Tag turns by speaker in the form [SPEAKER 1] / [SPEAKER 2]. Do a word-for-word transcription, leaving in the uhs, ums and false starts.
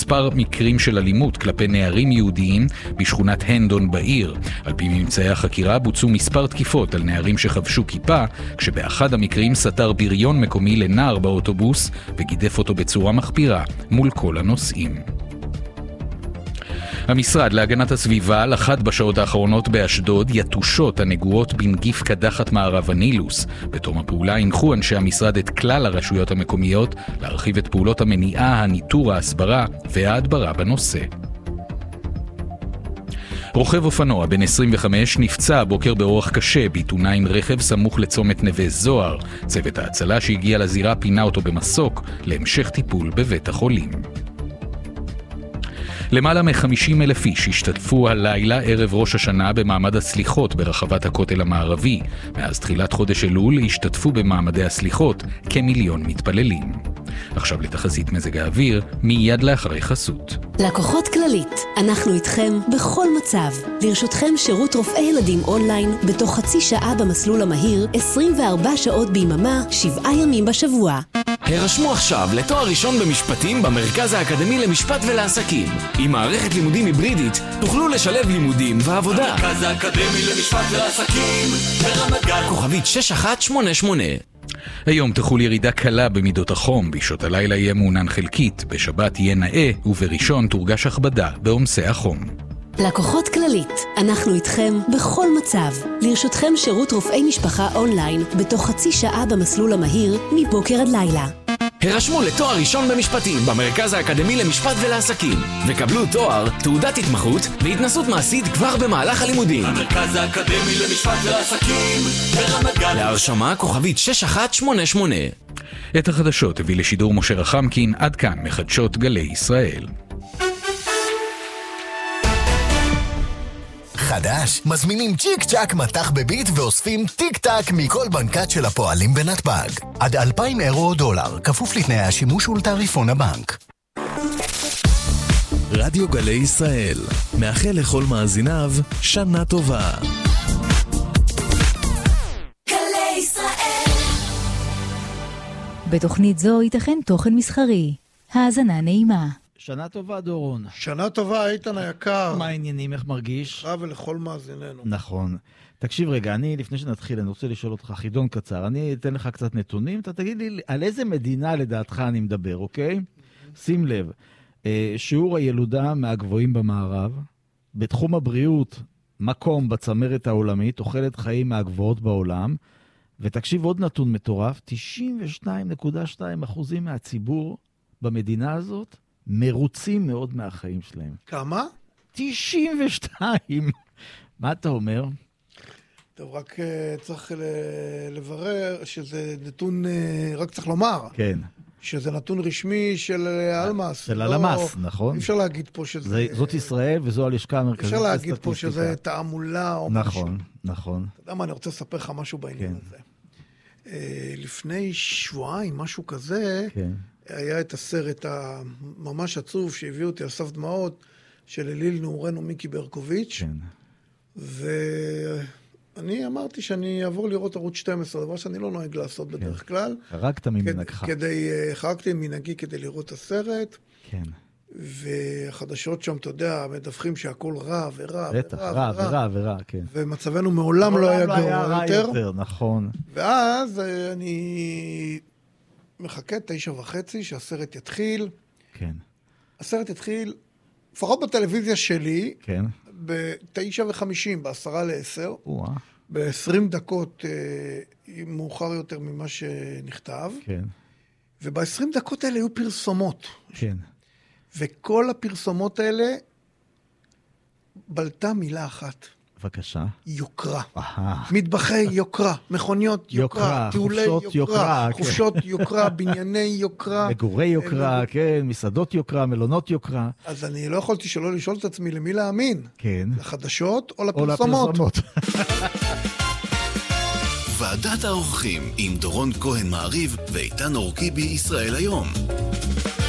[SPEAKER 1] מספר מקרים של אלימות כלפי נערים יהודיים בשכונת הנדון בעיר. על פי ממצאי החקירה בוצעו מספר תקיפות על נערים שחבשו כיפה, כשבאחד המקרים סתר בריון מקומי לנער באוטובוס וגידף אותו בצורה מחפירה מול כל הנוסעים. המשרד להגנת הסביבה לחד בשעות האחרונות באשדוד יתושות הנגועות בנגיף קדחת מערב הנילוס. בתום הפעולה הנחו אנשי המשרד את כלל הרשויות המקומיות להרחיב את פעולות המניעה, הניטור, ההסברה וההדברה בנושא. רוכב אופנוע בן עשרים וחמש נפצע הבוקר באורח קשה בתאונה עם רכב סמוך לצומת נווה זוהר. צוות ההצלה שהגיע לזירה פינה אותו במסוק להמשך טיפול בבית החולים. למעלה מ-חמישים אלף איש השתתפו הלילה ערב ראש השנה במעמד הסליחות ברחבת הכותל המערבי. מאז תחילת חודש אלול השתתפו במעמדי הסליחות כמיליון מתפללים. עכשיו לתחזית מזג האוויר, מיד לאחרי חסות.
[SPEAKER 2] לקוחות כללית, אנחנו איתכם בכל מצב. לרשותכם שירות רופאי ילדים אונליין בתוך חצי שעה במסלול המהיר, עשרים וארבע שעות ביממה, שבעה ימים בשבוע.
[SPEAKER 3] הרשמו עכשיו לתואר ראשון במשפטים במרכז האקדמי למשפט ולעסקים. עם מערכת לימודים היברידית תוכלו לשלב לימודים ועבודה.
[SPEAKER 4] המרכז האקדמי למשפט ולעסקים ברמת גן.
[SPEAKER 3] כוכבית שש אחת שמונה שמונה.
[SPEAKER 1] היום תחול ירידה קלה במידות החום, בשעות הלילה יהיה מעונן חלקית, בשבת יהיה נאה ובראשון תורגש הכבדה בעומסי החום.
[SPEAKER 2] לקוחות כללית, אנחנו איתכם בכל מצב. לרשותכם שירות רופאי משפחה אונליין בתוך חצי שעה במסלול המהיר מבוקר עד לילה.
[SPEAKER 3] הרשמו לתואר ראשון במשפטים במרכז האקדמי למשפט ולעסקים וקבלו תואר, תעודת התמחות והתנסות מעשית כבר במהלך הלימודים.
[SPEAKER 4] המרכז האקדמי למשפט ולעסקים ברמת גן.
[SPEAKER 3] להרשמה כוכבית שש אחת שמונה שמונה.
[SPEAKER 1] את החדשות הביא לשידור משה רחמקין. עד כאן מחדשות גלי ישראל.
[SPEAKER 5] חדש, מזמינים צ'יק צ'ק מתח בביט ואוספים טיק טק מכל בנקת של הפועלים בנתב"ג. עד אלפיים אירו או דולר, כפוף לתנאי השימוש ולתעריפון הבנק.
[SPEAKER 6] רדיו גלי ישראל, מאחל לכל מאזיניו שנה טובה.
[SPEAKER 2] גלי ישראל. בתוכנית זו ייתכן תוכן מסחרי. האזנה נעימה.
[SPEAKER 7] שנה טובה דורון.
[SPEAKER 8] שנה טובה איתן היקר.
[SPEAKER 7] מה העניינים, איך מרגיש?
[SPEAKER 8] לך ולכל מאזיננו.
[SPEAKER 7] נכון. תקשיב רגע, אני לפני שנתחיל אני רוצה לשאול אותך חידון קצר. אני אתן לך קצת נתונים, אתה תגיד לי על איזה מדינה לדעתך אני מדבר, אוקיי? שים לב, שיעור הילודה מהגבוהים במערב, בתחום הבריאות מקום בצמרת העולמית, תוחלת חיים מהגבוהות בעולם, ותקשיב עוד נתון מטורף, תשעים ושתיים נקודה שתיים אחוז מהציבור במדינה הזאת מרוצים מאוד מהחיים שלהם.
[SPEAKER 8] כמה?
[SPEAKER 7] תשעים ושתיים. מה אתה אומר?
[SPEAKER 8] טוב, רק uh, צריך לברר שזה נתון, uh, רק צריך לומר.
[SPEAKER 7] כן.
[SPEAKER 8] שזה נתון רשמי של אלמאס.
[SPEAKER 7] של אלמאס, לא, נכון.
[SPEAKER 8] אי אפשר להגיד פה שזה...
[SPEAKER 7] זה, זאת ישראל וזו הלשכה המרכזית.
[SPEAKER 8] אפשר להגיד פה שזה תעמולה או
[SPEAKER 7] נכון,
[SPEAKER 8] משהו.
[SPEAKER 7] נכון.
[SPEAKER 8] אתה יודע מה, אני רוצה לספר לך משהו בעניין
[SPEAKER 7] כן.
[SPEAKER 8] הזה. Uh, לפני שבועיים, משהו כזה... כן. היה את הסרט הממש עצוב שהביאו אותי על סף דמעות של אליל נעורנו מיקי ברקוביץ'. כן. ואני אמרתי שאני אעבור לראות ערוץ שתים עשרה, דבר שאני לא נוהג לעשות כן. בדרך כלל.
[SPEAKER 7] חרגת ממנהגך.
[SPEAKER 8] כדי, חרגתי ממנהגי כדי לראות את הסרט.
[SPEAKER 7] כן.
[SPEAKER 8] והחדשות שם, אתה יודע, מדווחים שהכל רע ורע
[SPEAKER 7] בטח, ורע רע ורע. ורע ורע, כן.
[SPEAKER 8] ומצבנו מעולם לא היה גרוע יותר.
[SPEAKER 7] יותר. נכון.
[SPEAKER 8] ואז אני... מחכה תשע וחצי שהסרט יתחיל.
[SPEAKER 7] כן.
[SPEAKER 8] הסרט יתחיל, לפחות בטלוויזיה שלי,
[SPEAKER 7] כן.
[SPEAKER 8] בתשע וחמישים, בעשרה לעשר.
[SPEAKER 7] וואה.
[SPEAKER 8] ב-עשרים דקות אה, מאוחר יותר ממה שנכתב.
[SPEAKER 7] כן.
[SPEAKER 8] וב-עשרים דקות האלה היו פרסומות.
[SPEAKER 7] כן.
[SPEAKER 8] וכל הפרסומות האלה בלטה מילה אחת.
[SPEAKER 7] בבקשה.
[SPEAKER 8] יוקרה. מטבחי יוקרה, מכוניות יוקרה, טיולי יוקרה, חופשות יוקרה, בנייני יוקרה.
[SPEAKER 7] מגורי יוקרה, כן, מסעדות יוקרה, מלונות יוקרה.
[SPEAKER 8] אז אני לא יכולתי שלא לשאול את עצמי למי להאמין.
[SPEAKER 7] כן.
[SPEAKER 8] לחדשות או לפרסומות.
[SPEAKER 7] או לפרסומות.
[SPEAKER 5] ועדת האורחים עם דורון כהן מעריב ואיתן אורקי בישראל היום.